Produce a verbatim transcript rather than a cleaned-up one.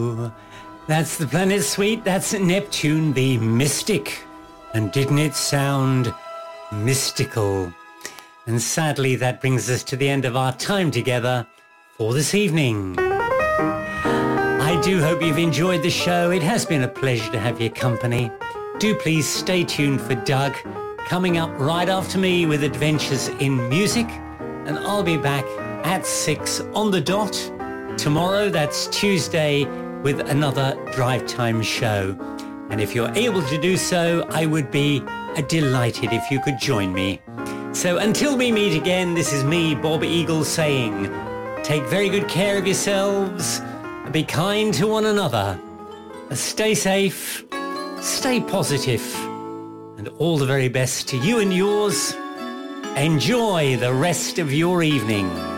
That's the Planet Suite, that's Neptune the Mystic. And didn't it sound mystical? And sadly, that brings us to the end of our time together for this evening. I do hope you've enjoyed the show. It has been a pleasure to have your company. Do please stay tuned for Doug, coming up right after me with Adventures in Music. And I'll be back at six on the dot tomorrow, that's Tuesday, with another Drive Time show. And if you're able to do so, I would be delighted if you could join me. So until we meet again, this is me, Bob Eagle, saying, take very good care of yourselves, be kind to one another, stay safe, stay positive, and all the very best to you and yours. Enjoy the rest of your evening.